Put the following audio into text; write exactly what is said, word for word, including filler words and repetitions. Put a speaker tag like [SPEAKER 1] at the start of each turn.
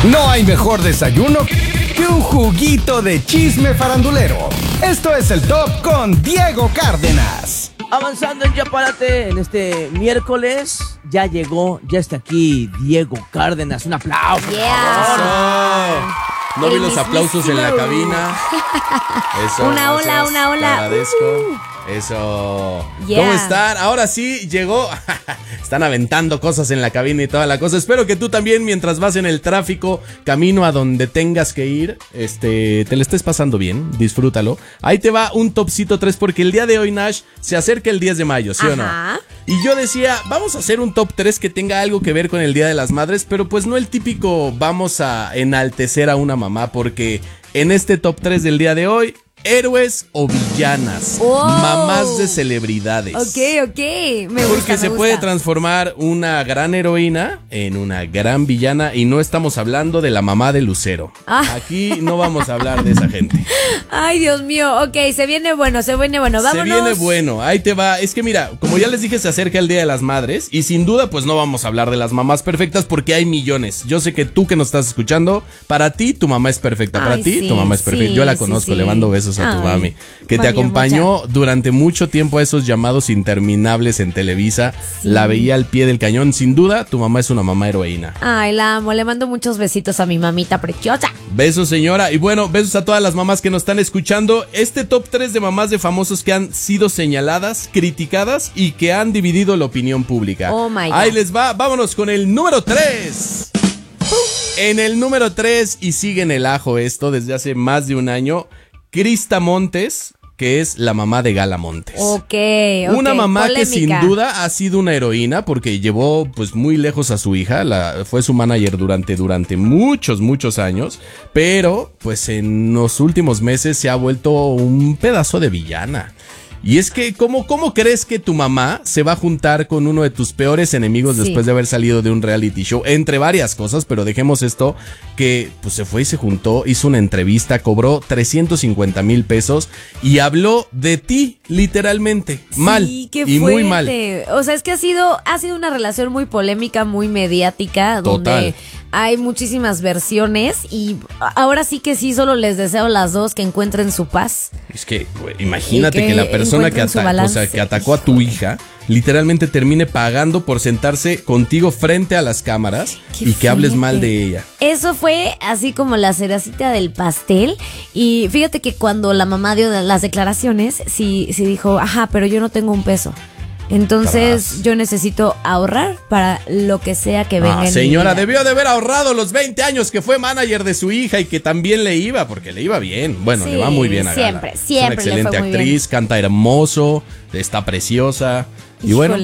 [SPEAKER 1] No hay mejor desayuno que un juguito de chisme farandulero. Esto es el Top con Diego Cárdenas.
[SPEAKER 2] Avanzando en Yapárate en este miércoles, ya llegó, ya está aquí Diego Cárdenas. Un aplauso.
[SPEAKER 3] Yeah.
[SPEAKER 4] No vi los aplausos en la cabina. Eso,
[SPEAKER 3] una ola,
[SPEAKER 4] gracias.
[SPEAKER 3] una ola.
[SPEAKER 4] Te agradezco. Eso.
[SPEAKER 3] Yeah.
[SPEAKER 4] ¿Cómo están? Ahora sí llegó. Están aventando cosas en la cabina y toda la cosa. Espero que tú también, mientras vas en el tráfico, camino a donde tengas que ir, este, te lo estés pasando bien. Disfrútalo. Ahí te va un topcito tres, porque el día de hoy, Nash, se acerca el diez de mayo, ¿sí o no?
[SPEAKER 3] Ajá.
[SPEAKER 4] Y yo decía, vamos a hacer un top tres que tenga algo que ver con el Día de las Madres, pero pues no el típico vamos a enaltecer a una mamá, porque en este top tres del día de hoy, héroes o villanas,
[SPEAKER 3] wow.
[SPEAKER 4] Mamás de celebridades.
[SPEAKER 3] Ok, ok, me gusta.
[SPEAKER 4] Porque
[SPEAKER 3] me
[SPEAKER 4] se
[SPEAKER 3] gusta.
[SPEAKER 4] puede transformar una gran heroína en una gran villana, y no estamos hablando de la mamá de Lucero.
[SPEAKER 3] Ah.
[SPEAKER 4] Aquí no vamos a hablar de esa gente.
[SPEAKER 3] Ay, Dios mío, ok, se viene bueno, se viene bueno, vámonos.
[SPEAKER 4] Se viene bueno, ahí te va. Es que mira, como ya les dije, se acerca el Día de las Madres, y sin duda pues no vamos a hablar de las mamás perfectas, porque hay millones. Yo sé que tú que nos estás escuchando, para ti tu mamá es perfecta, para
[SPEAKER 3] Ay,
[SPEAKER 4] ti
[SPEAKER 3] sí,
[SPEAKER 4] tu mamá es perfecta.
[SPEAKER 3] sí,
[SPEAKER 4] Yo la
[SPEAKER 3] sí,
[SPEAKER 4] conozco,
[SPEAKER 3] sí.
[SPEAKER 4] le mando besos a tu
[SPEAKER 3] Ay,
[SPEAKER 4] mami, que te
[SPEAKER 3] mami,
[SPEAKER 4] acompañó
[SPEAKER 3] mucha.
[SPEAKER 4] durante mucho tiempo a esos llamados interminables en Televisa.
[SPEAKER 3] Sí.
[SPEAKER 4] La veía al pie del cañón. Sin duda, tu mamá es una mamá heroína.
[SPEAKER 3] Ay, la amo, le mando muchos besitos a mi mamita preciosa.
[SPEAKER 4] Besos, señora. Y bueno, besos a todas las mamás que nos están escuchando. Este top tres de mamás de famosos que han sido señaladas, criticadas y que han dividido la opinión pública.
[SPEAKER 3] Oh my God.
[SPEAKER 4] Ahí les va. Vámonos con el número tres. En el número tres, y sigue en el ajo esto desde hace más de un año, Krista Montes, que es la mamá de Gala Montes.
[SPEAKER 3] Ok, ok.
[SPEAKER 4] Una mamá que sin
[SPEAKER 3] polémica.
[SPEAKER 4] duda ha sido una heroína, porque llevó pues muy lejos a su hija, la, fue su manager durante, durante muchos, muchos años, pero pues en los últimos meses se ha vuelto un pedazo de villana. Y es que, ¿cómo, ¿cómo crees que tu mamá se va a juntar con uno de tus peores enemigos
[SPEAKER 3] Sí.
[SPEAKER 4] después de haber salido de un reality show? Entre varias cosas, pero dejemos esto, que pues se fue y se juntó, hizo una entrevista, cobró trescientos cincuenta mil pesos y habló de ti, literalmente, mal,
[SPEAKER 3] Sí, qué
[SPEAKER 4] y muy mal.
[SPEAKER 3] fuerte. O sea, es que ha sido, ha sido una relación muy polémica, muy mediática,
[SPEAKER 4] Total.
[SPEAKER 3] donde hay muchísimas versiones, y ahora sí que sí, solo les deseo a las dos que encuentren su paz.
[SPEAKER 4] Es que, güey, imagínate
[SPEAKER 3] Y que
[SPEAKER 4] que, la persona que,
[SPEAKER 3] encuentren su
[SPEAKER 4] ata- o
[SPEAKER 3] balance.
[SPEAKER 4] sea, que atacó a tu hija literalmente termine pagando por sentarse contigo frente a las cámaras
[SPEAKER 3] Qué
[SPEAKER 4] y que hables
[SPEAKER 3] fuerte.
[SPEAKER 4] mal de ella.
[SPEAKER 3] Eso fue así como la cerecita del pastel. Y fíjate que cuando la mamá dio las declaraciones, sí, sí dijo, ajá, pero yo no tengo un peso. Entonces
[SPEAKER 4] Tras.
[SPEAKER 3] yo necesito ahorrar para lo que sea que venga
[SPEAKER 4] Ah,
[SPEAKER 3] en
[SPEAKER 4] señora,
[SPEAKER 3] mi vida.
[SPEAKER 4] debió de haber ahorrado los veinte años que fue manager de su hija y que también le iba, porque le iba bien. Bueno,
[SPEAKER 3] Sí,
[SPEAKER 4] le va muy bien a Gala.
[SPEAKER 3] siempre,
[SPEAKER 4] Es
[SPEAKER 3] siempre
[SPEAKER 4] una
[SPEAKER 3] le fue
[SPEAKER 4] excelente
[SPEAKER 3] muy
[SPEAKER 4] actriz,
[SPEAKER 3] bien.
[SPEAKER 4] canta hermoso, está preciosa. Y bueno,